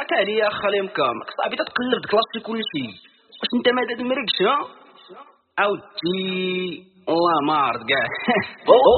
بركة عليا اخا مكامك صاحبي تتقلب كلاسي كلشي. واش انت ما تدمركش ها عاودتي والله ما عرفت كاع